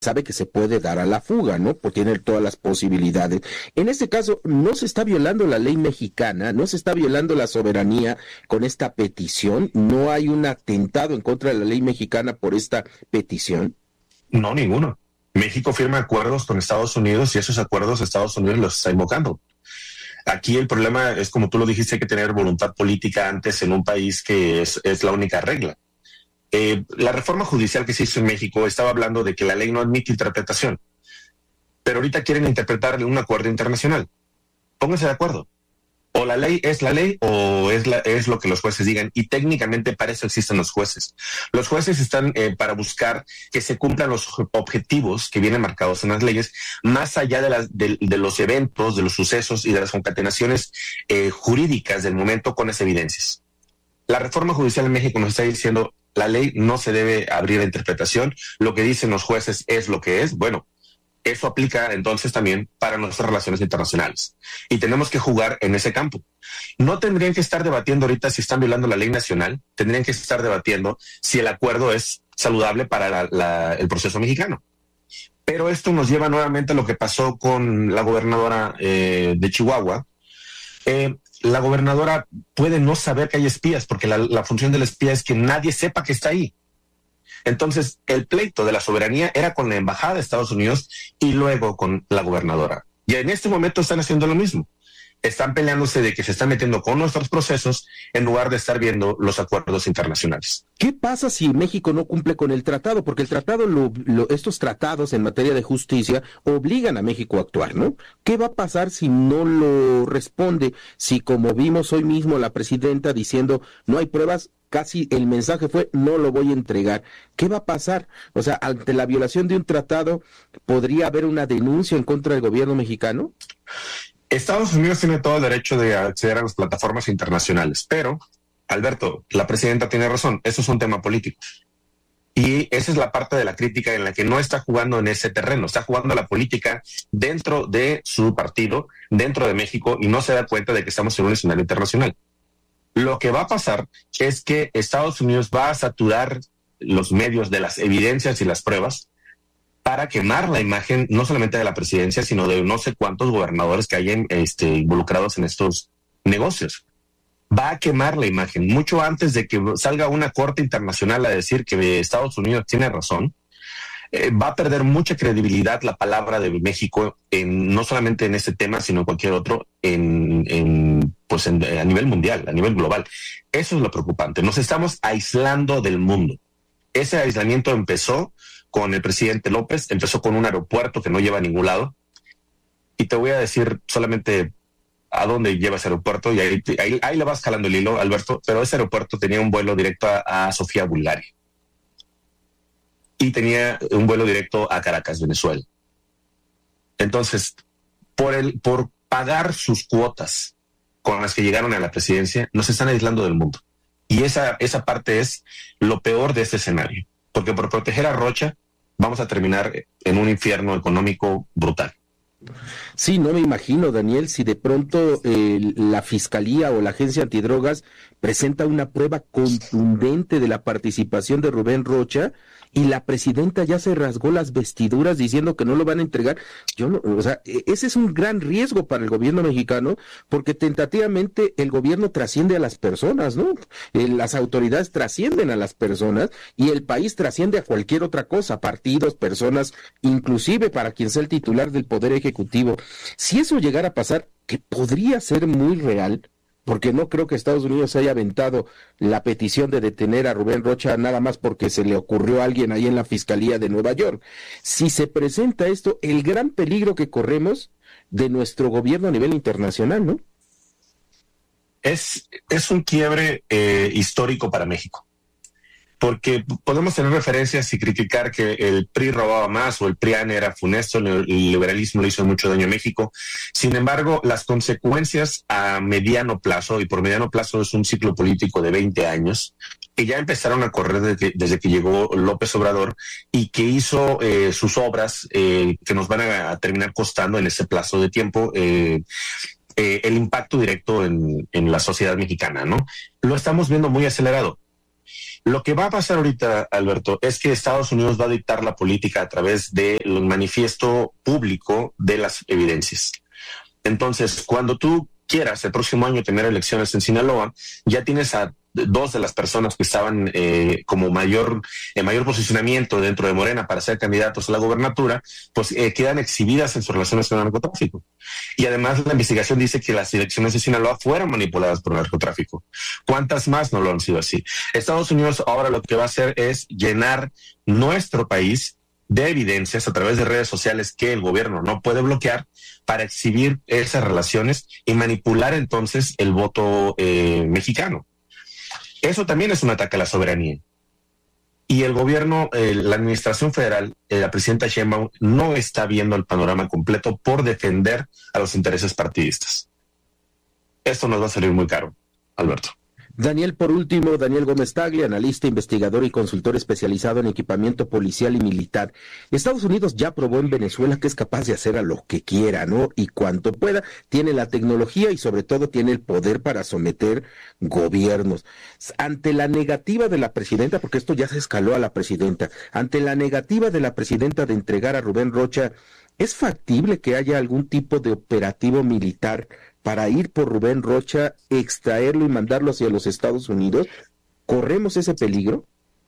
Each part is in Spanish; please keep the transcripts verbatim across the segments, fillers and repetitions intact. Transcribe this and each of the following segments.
sabe que se puede dar a la fuga, ¿no? Porque tiene todas las posibilidades. En este caso, no se está violando la ley mexicana, no se está violando la soberanía con esta petición, no hay un atentado en contra de la ley mexicana por esta petición. No, ninguno. México firma acuerdos con Estados Unidos y esos acuerdos Estados Unidos los está invocando. Aquí el problema es, como tú lo dijiste, hay que tener voluntad política antes en un país que es, es la única regla. Eh, la reforma judicial que se hizo en México estaba hablando de que la ley no admite interpretación, pero ahorita quieren interpretarle un acuerdo internacional. Pónganse de acuerdo. O la ley es la ley o es, la, es lo que los jueces digan, y técnicamente para eso existen los jueces. Los jueces están eh, para buscar que se cumplan los objetivos que vienen marcados en las leyes, más allá de, las, de, de los eventos, de los sucesos y de las concatenaciones eh, jurídicas del momento con las evidencias. La reforma judicial en México nos está diciendo la ley no se debe abrir a interpretación, lo que dicen los jueces es lo que es. Bueno, eso aplica entonces también para nuestras relaciones internacionales y tenemos que jugar en ese campo. No tendrían que estar debatiendo ahorita si están violando la ley nacional, tendrían que estar debatiendo si el acuerdo es saludable para la, la, el proceso mexicano. Pero esto nos lleva nuevamente a lo que pasó con la gobernadora eh, de Chihuahua. Eh, la gobernadora puede no saber que hay espías, porque la, la función del espía es que nadie sepa que está ahí. Entonces, el pleito de la soberanía era con la embajada de Estados Unidos y luego con la gobernadora. Y en este momento están haciendo lo mismo. Están peleándose de que se están metiendo con nuestros procesos en lugar de estar viendo los acuerdos internacionales. ¿Qué pasa si México no cumple con el tratado? Porque el tratado, lo, lo, estos tratados en materia de justicia obligan a México a actuar, ¿no? ¿Qué va a pasar si no lo responde? Si, como vimos hoy mismo, la presidenta diciendo no hay pruebas, casi el mensaje fue no lo voy a entregar. ¿Qué va a pasar? O sea, ante la violación de un tratado, ¿podría haber una denuncia en contra del gobierno mexicano? Estados Unidos tiene todo el derecho de acceder a las plataformas internacionales, pero, Alberto, la presidenta tiene razón, eso es un tema político. Y esa es la parte de la crítica en la que no está jugando en ese terreno, está jugando la política dentro de su partido, dentro de México, y no se da cuenta de que estamos en un escenario internacional. Lo que va a pasar es que Estados Unidos va a saturar los medios de las evidencias y las pruebas para quemar la imagen no solamente de la presidencia, sino de no sé cuántos gobernadores que hayan este, involucrados en estos negocios. Va a quemar la imagen mucho antes de que salga una corte internacional a decir que Estados Unidos tiene razón. Eh, va a perder mucha credibilidad la palabra de México, en, no solamente en este tema, sino en cualquier otro, en, en, pues en, a nivel mundial, a nivel global. Eso es lo preocupante. Nos estamos aislando del mundo. Ese aislamiento empezó con el presidente López, empezó con un aeropuerto que no lleva a ningún lado. Y te voy a decir solamente a dónde lleva ese aeropuerto, y ahí, ahí, ahí le vas jalando el hilo, Alberto, pero ese aeropuerto tenía un vuelo directo a, a Sofía, Bulgaria. Y tenía un vuelo directo a Caracas, Venezuela. Entonces, por, el, por pagar sus cuotas con las que llegaron a la presidencia, nos están aislando del mundo. Y esa, esa parte es lo peor de este escenario. Porque por proteger a Rocha vamos a terminar en un infierno económico brutal. Sí, no me imagino, Daniel, si de pronto eh, la Fiscalía o la Agencia Antidrogas presenta una prueba contundente de la participación de Rubén Rocha y la presidenta ya se rasgó las vestiduras diciendo que no lo van a entregar. Yo no, o sea, ese es un gran riesgo para el gobierno mexicano, porque tentativamente el gobierno trasciende a las personas, ¿no? Eh, las autoridades trascienden a las personas y el país trasciende a cualquier otra cosa, partidos, personas, inclusive para quien sea el titular del Poder Ejecutivo. Si eso llegara a pasar, que podría ser muy real, porque no creo que Estados Unidos haya aventado la petición de detener a Rubén Rocha nada más porque se le ocurrió a alguien ahí en la Fiscalía de Nueva York. Si se presenta esto, el gran peligro que corremos de nuestro gobierno a nivel internacional, ¿no? Es, es un quiebre eh, histórico para México. Porque podemos tener referencias y criticar que el P R I robaba más o el PRIAN era funesto, el liberalismo le hizo mucho daño a México. Sin embargo, las consecuencias a mediano plazo, y por mediano plazo es un ciclo político de veinte años, que ya empezaron a correr desde, desde que llegó López Obrador y que hizo eh, sus obras eh, que nos van a, a terminar costando en ese plazo de tiempo eh, eh, el impacto directo en, en la sociedad mexicana, ¿no? Lo estamos viendo muy acelerado. Lo que va a pasar ahorita, Alberto, es que Estados Unidos va a dictar la política a través del manifiesto público de las evidencias. Entonces, cuando tú quieras el próximo año tener elecciones en Sinaloa, ya tienes a dos de las personas que estaban eh, como mayor en mayor posicionamiento dentro de Morena para ser candidatos a la gobernatura, pues eh, quedan exhibidas en sus relaciones con el narcotráfico. Y además la investigación dice que las elecciones de Sinaloa fueron manipuladas por el narcotráfico. ¿Cuántas más no lo han sido así? Estados Unidos ahora lo que va a hacer es llenar nuestro país de evidencias a través de redes sociales que el gobierno no puede bloquear para exhibir esas relaciones y manipular entonces el voto eh, mexicano. Eso también es un ataque a la soberanía. Y el gobierno, eh, la administración federal, eh, la presidenta Sheinbaum, no está viendo el panorama completo por defender a los intereses partidistas. Esto nos va a salir muy caro, Alberto. Daniel, por último, Daniel Gómez Tagle, analista, investigador y consultor especializado en equipamiento policial y militar. Estados Unidos ya probó en Venezuela que es capaz de hacer a lo que quiera, ¿no? Y cuanto pueda, tiene la tecnología y sobre todo tiene el poder para someter gobiernos. Ante la negativa de la presidenta, porque esto ya se escaló a la presidenta, ante la negativa de la presidenta de entregar a Rubén Rocha, ¿es factible que haya algún tipo de operativo militar para ir por Rubén Rocha, extraerlo y mandarlo hacia los Estados Unidos? ¿Corremos ese peligro?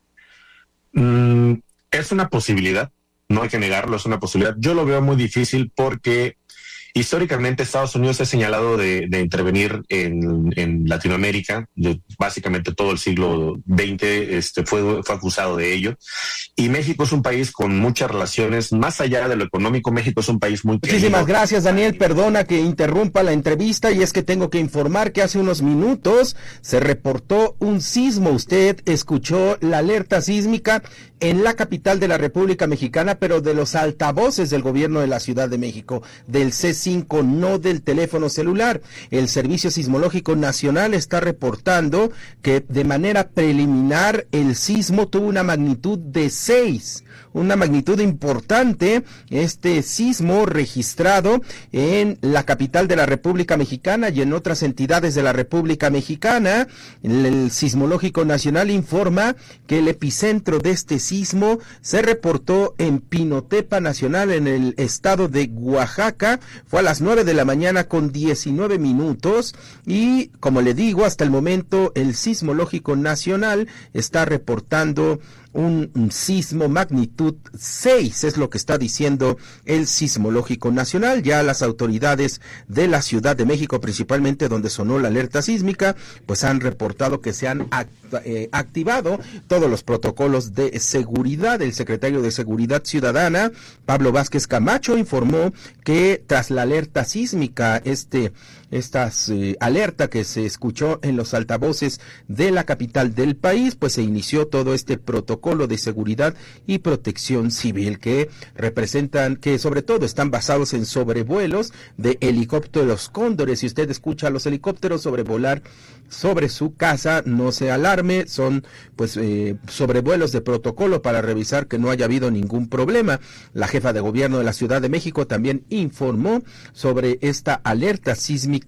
Mm, es una posibilidad, no hay que negarlo, es una posibilidad. Yo lo veo muy difícil porque históricamente Estados Unidos ha señalado de, de intervenir en, en Latinoamérica, de, básicamente todo el siglo veinte este, fue, fue acusado de ello. Y México es un país con muchas relaciones, más allá de lo económico, México es un país muy querido. Muchísimas gracias, Daniel, perdona que interrumpa la entrevista y es que tengo que informar que hace unos minutos se reportó un sismo. Usted escuchó la alerta sísmica en la capital de la República Mexicana, pero de los altavoces del gobierno de la Ciudad de México, del C cinco, no del teléfono celular. El Servicio Sismológico Nacional está reportando que de manera preliminar el sismo tuvo una magnitud de seis, una magnitud importante. Este sismo registrado en la capital de la República Mexicana y en otras entidades de la República Mexicana. El, el Sismológico Nacional informa que el epicentro de este sismo se reportó en Pinotepa Nacional, en el estado de Oaxaca. Fue a las nueve de la mañana con diecinueve minutos y, como le digo, hasta el momento el Sismológico Nacional está reportando un, un sismo magnitud seis, es lo que está diciendo el Sismológico Nacional. Ya las autoridades de la Ciudad de México, principalmente donde sonó la alerta sísmica, pues han reportado que se han act eh, activado todos los protocolos de seguridad. El secretario de Seguridad Ciudadana, Pablo Vázquez Camacho, informó que tras la alerta sísmica, este estas eh, alerta que se escuchó en los altavoces de la capital del país, pues se inició todo este protocolo de seguridad y protección civil que representan, que sobre todo están basados en sobrevuelos de helicópteros cóndores. Si usted escucha a los helicópteros sobrevolar sobre su casa, no se alarme, son pues eh, sobrevuelos de protocolo para revisar que no haya habido ningún problema. La jefa de gobierno de la Ciudad de México también informó sobre esta alerta sísmica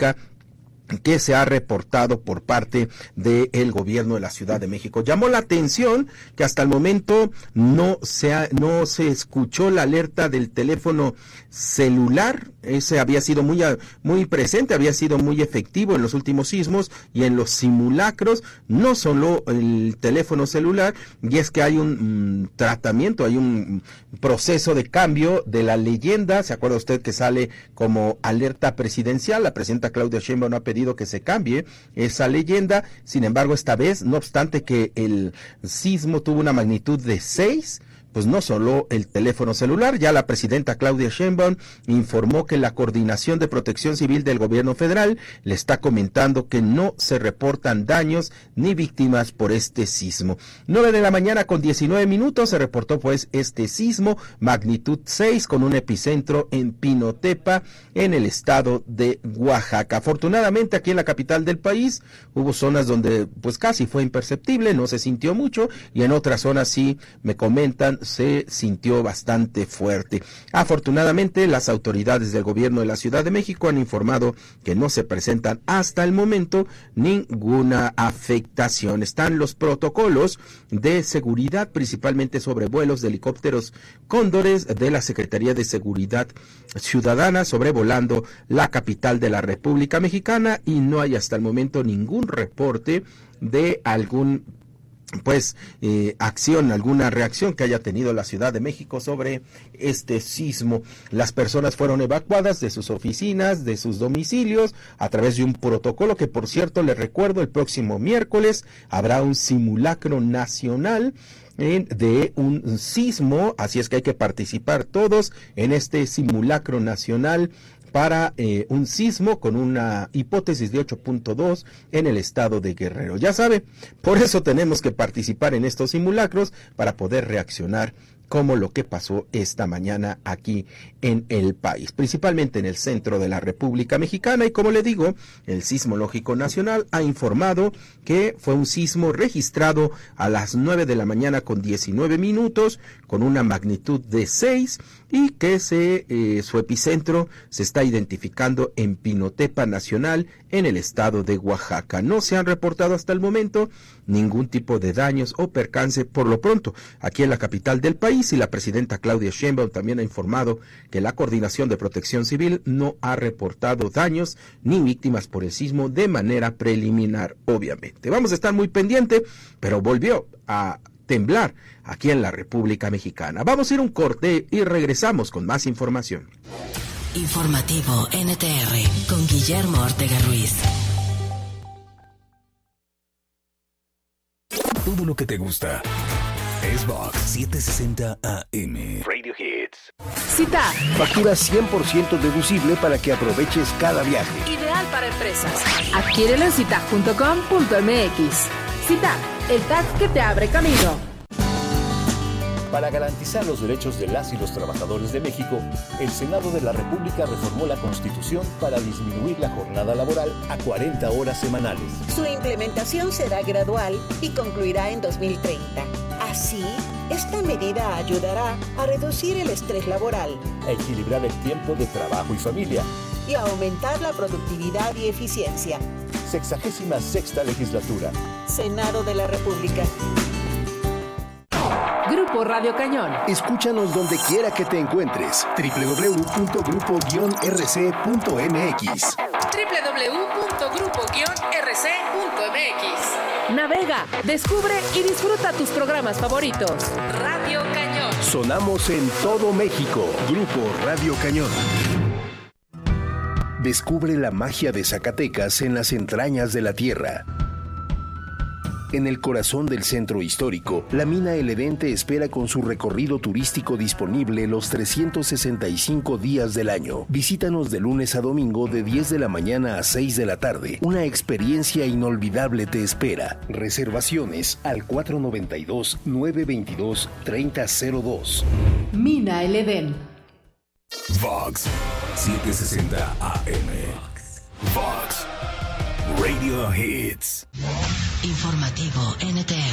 que se ha reportado por parte del gobierno de la Ciudad de México. Llamó la atención que hasta el momento no se ha, no se escuchó la alerta del teléfono celular. Ese había sido muy muy presente, había sido muy efectivo en los últimos sismos y en los simulacros, no solo el teléfono celular, y es que hay un mm, tratamiento, hay un proceso de cambio de la leyenda. ¿Se acuerda usted que sale como alerta presidencial? La presidenta Claudia Sheinbaum ha pedido que se cambie esa leyenda. Sin embargo, esta vez, no obstante que el sismo tuvo una magnitud de seis, pues no solo el teléfono celular. Ya la presidenta Claudia Sheinbaum informó que la Coordinación de Protección Civil del Gobierno Federal le está comentando que no se reportan daños ni víctimas por este sismo. nueve de la mañana con diecinueve minutos se reportó pues este sismo, magnitud seis, con un epicentro en Pinotepa, en el estado de Oaxaca. Afortunadamente aquí en la capital del país hubo zonas donde pues casi fue imperceptible, no se sintió mucho, y en otras zonas sí, me comentan, se sintió bastante fuerte. Afortunadamente, las autoridades del gobierno de la Ciudad de México han informado que no se presentan hasta el momento ninguna afectación. Están los protocolos de seguridad, principalmente sobre vuelos de helicópteros Cóndores de la Secretaría de Seguridad Ciudadana sobrevolando la capital de la República Mexicana, y no hay hasta el momento ningún reporte de algún pues eh, acción, alguna reacción que haya tenido la Ciudad de México sobre este sismo. Las personas fueron evacuadas de sus oficinas, de sus domicilios, a través de un protocolo que, por cierto, les recuerdo, el próximo miércoles habrá un simulacro nacional eh, de un sismo, así es que hay que participar todos en este simulacro nacional para eh, un sismo con una hipótesis de ocho punto dos en el estado de Guerrero. Ya sabe, por eso tenemos que participar en estos simulacros para poder reaccionar como lo que pasó esta mañana aquí en el país, principalmente en el centro de la República Mexicana. Y como le digo, el Sismológico Nacional ha informado que fue un sismo registrado a las nueve de la mañana con diecinueve minutos, con una magnitud de seis, y que se, eh, su epicentro se está identificando en Pinotepa Nacional, en el estado de Oaxaca. No se han reportado hasta el momento ningún tipo de daños o percance por lo pronto aquí en la capital del país, y la presidenta Claudia Sheinbaum también ha informado que la Coordinación de Protección Civil no ha reportado daños ni víctimas por el sismo de manera preliminar, obviamente. Vamos a estar muy pendiente, pero volvió a temblar aquí en la República Mexicana. Vamos a ir a un corte y regresamos con más información. Informativo N T R con Guillermo Ortega Ruiz. Todo lo que te gusta es Vox setecientos sesenta A M. Radio Hits. Cita. Factura cien por ciento deducible para que aproveches cada viaje. Ideal para empresas. Adquiérelo en cita punto com punto m x. Cita, el tag que te abre camino. Para garantizar los derechos de las y los trabajadores de México, el Senado de la República reformó la Constitución para disminuir la jornada laboral a cuarenta horas semanales. Su implementación será gradual y concluirá en dos mil treinta. Así, esta medida ayudará a reducir el estrés laboral, a equilibrar el tiempo de trabajo y familia y a aumentar la productividad y eficiencia. Sexagésima sexta legislatura. Senado de la República. Grupo Radio Cañón. Escúchanos donde quiera que te encuentres. doble u doble u doble u punto grupo guion r c punto m x. doble u doble u doble u punto grupo guion r c punto m x. Navega, descubre y disfruta tus programas favoritos. Radio Cañón. Sonamos en todo México. Grupo Radio Cañón. Descubre la magia de Zacatecas en las entrañas de la tierra. En el corazón del centro histórico, la mina El Edén te espera con su recorrido turístico disponible los trescientos sesenta y cinco días del año. Visítanos de lunes a domingo de diez de la mañana a seis de la tarde. Una experiencia inolvidable te espera. Reservaciones al cuatro nueve dos, nueve dos dos, tres cero cero dos. Mina El Edén. Vox setecientos sesenta A M. Vox Radio Hits. Informativo N T R